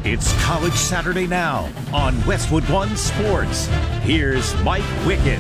It's College Saturday Now on Westwood One Sports. Here's Mike Wickett.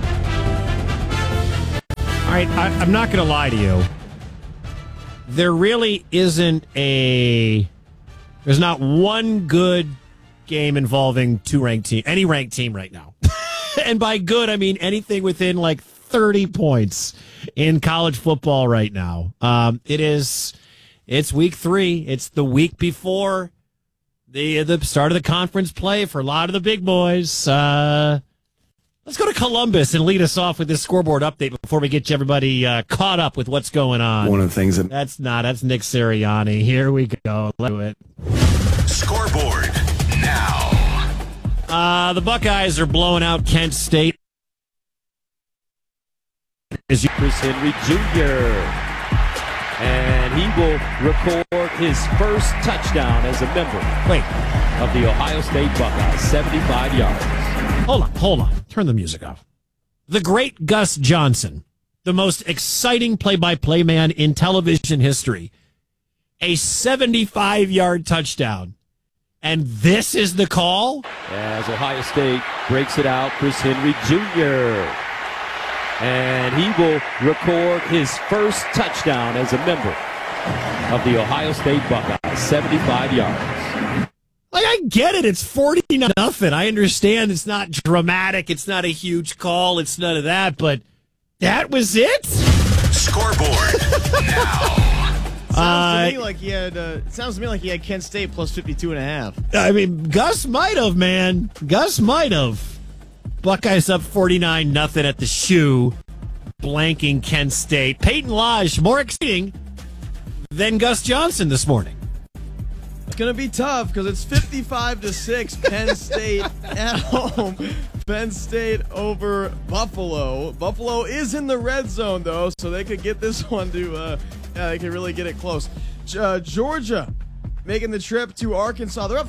All right, I'm not going to lie to you. There really isn't there's not one good game involving any ranked team right now. And by good, I mean anything within like 30 points in college football right now. It's week 3. It's the week before the start of the conference play for a lot of the big boys. Let's go to Columbus and lead us off with this scoreboard update before we get everybody caught up with what's going on. One of the things that's Nick Sirianni. Here we go. Let's do it. Scoreboard now. The Buckeyes are blowing out Kent State. Chris Henry Jr. And he will record his first touchdown as a member of the Ohio State Buckeyes, 75 yards. Hold on. Turn the music off. The great Gus Johnson, the most exciting play-by-play man in television history. A 75-yard touchdown. And this is the call? As Ohio State breaks it out, Chris Henry Jr. And he will record his first touchdown as a member of the Ohio State Buckeyes, 75 yards. Like, I get it. It's 40-0. I understand it's not dramatic. It's not a huge call. It's none of that. But that was it? Scoreboard now. Sounds to me like he had Kent State plus 52.5. I mean, Gus might have, man. Gus might have. Buckeyes up 49-0 at the shoe, blanking Kent State. Peyton Lodge, more exciting than Gus Johnson this morning. It's going to be tough because it's 55-6, Penn State at home. Penn State over Buffalo. Buffalo is in the red zone, though, so they could get this one to, they could really get it close. Georgia making the trip to Arkansas. They're up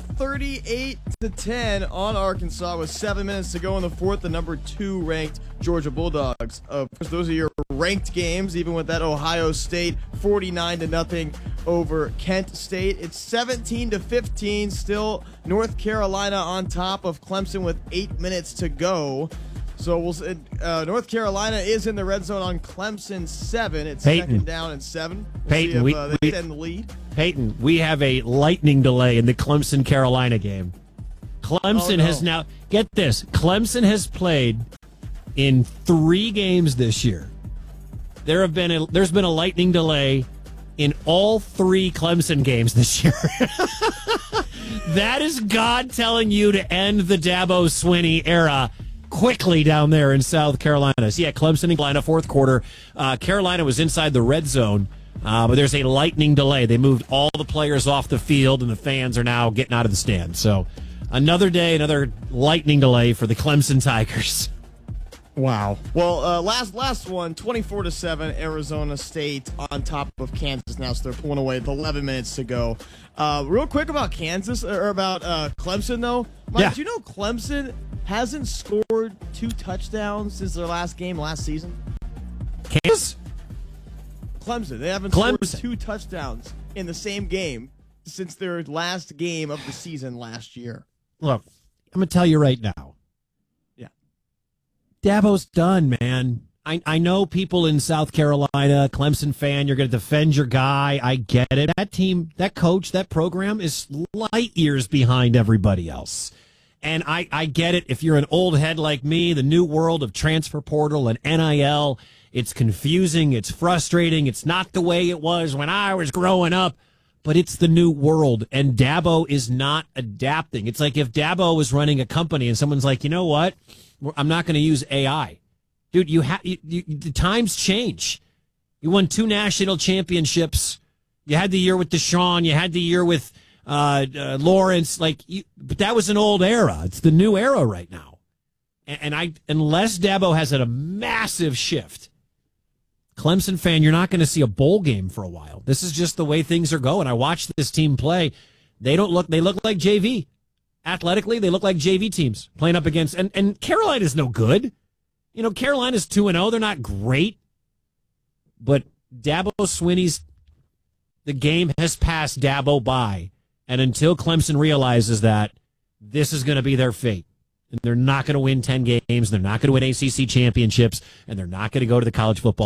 38-10 on Arkansas with 7 minutes to go in the fourth. The number 2 ranked Georgia Bulldogs. Of course, those are your ranked games, even with that Ohio State 49-0 over Kent State. It's 17-15. Still North Carolina on top of Clemson with 8 minutes to go. So North Carolina is in the red zone on Clemson 7. It's Peyton. second down and 7. Peyton, see if they extend the lead. Peyton, we have a lightning delay in the Clemson-Carolina game. Clemson has now, get this, Clemson has played in 3 games this year. There's been a lightning delay in all 3 Clemson games this year. That is God telling you to end the Dabo Swinney era quickly down there in South Carolina. So yeah, Clemson and Carolina, fourth quarter. Carolina was inside the red zone, but there's a lightning delay. They moved all the players off the field, and the fans are now getting out of the stand. So another day, another lightning delay for the Clemson Tigers. Wow. Well, last one, 24-7, Arizona State on top of Kansas now, so they're pulling away with 11 minutes to go. Real quick about Clemson, though. Mike, do you know Clemson hasn't scored 2 touchdowns since their last game last season? Kansas? Clemson. They haven't scored 2 touchdowns in the same game since their last game of the season last year. Look, I'm going to tell you right now. Dabo's done, man. I know people in South Carolina, Clemson fan, you're going to defend your guy. I get it. That team, that coach, that program is light years behind everybody else. And I get it. If you're an old head like me, the new world of transfer portal and NIL, it's confusing. It's frustrating. It's not the way it was when I was growing up. But it's the new world, and Dabo is not adapting. It's like if Dabo was running a company and someone's like, you know what? I'm not going to use AI. Dude, the times change. You won 2 national championships. You had the year with Deshaun. You had the year with Lawrence. But that was an old era. It's the new era right now. And unless Dabo has a massive shift, Clemson fan, you're not going to see a bowl game for a while. This is just the way things are going. I watched this team play. They look like JV. Athletically, they look like JV teams playing up against, and Carolina's no good. You know, Carolina's 2-0. They're not great. But Dabo Swinney's, the game has passed Dabo by. And until Clemson realizes that, this is going to be their fate. And they're not going to win 10 games. They're not going to win ACC championships. And they're not going to go to the college football